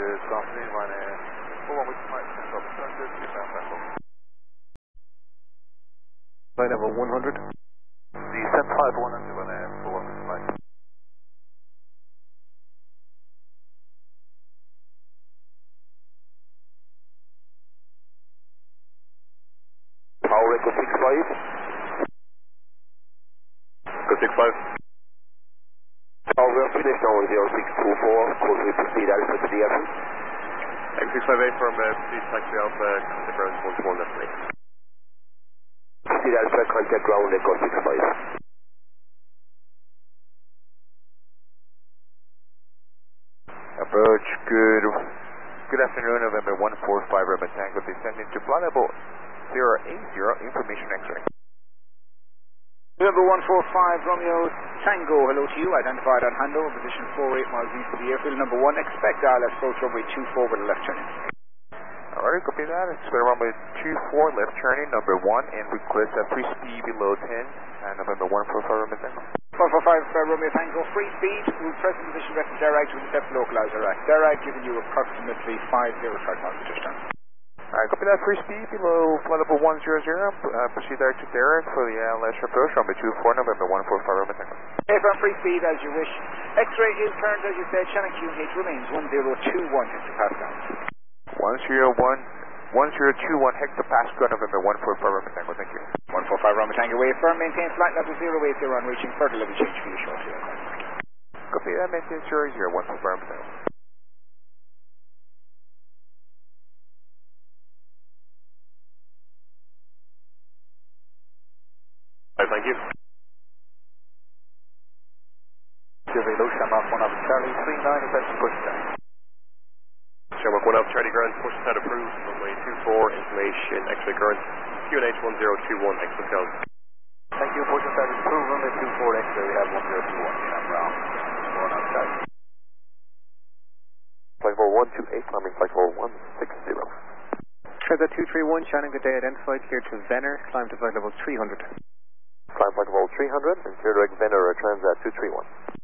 Good afternoon, my name. Hold on, we might pick up. Line level 100. Descent 5100, my name. Hold on, we might. Power Echo 65. Go 65. We're finished now on 0624. Could we proceed Alpha to the Alpha? X658 from please taxi Alpha, contact ground 121 left me. Proceed Alpha, contact ground Echo 65. Approach, good afternoon, November 145, Robert Tango, descending to flight level 080, information X-ray. November 145, Romeo Tango, hello to you, identified on handover, position 48 miles east of the airfield, number 1, expect ILS approach runway 24 with a left turning. Alright, copy that, expect runway 24, left turning, number 1, and request a free speed below 10, November 145, Romeo Tango. 145, Romeo Tango, free speed, present position vector direct with the depth localizer right. Direct giving you approximately 50 track miles to touchdown. Alright, copy that, free speed below flight level 100, proceed direct to Derek for the ILS approach, runway 24, November 145, Romeo Tango. Airframe free speed as you wish. X-ray is turned as you said, Shannon QH remains 1021 hectopascal. 1021 hectopascal, November 145, Romeo Tango, thank you. 145 Romeo Tango, way firm, maintain flight level 080 on reaching further level change for you shortly. Copy that, maintain 080, 145 Romeo Tango. Thank you. Survey low, Shamrock 1 Alpha Charlie, 39, attention push down. Shamrock 1 Alpha Charlie ground, push set approved, runway 24, information, X-ray current, QNH 1021, X-Pascal. Thank you, push set is approved, runway 24, X-ray, we have 1021, Shamrock 1 Alpha Charlie. Flight 4128, climbing flight 4160. Transat 231, Shannon, good day, identified, clear to Venner, climb to flight level 300. Climb flight level 300, and clear direct Venner, Transat 231.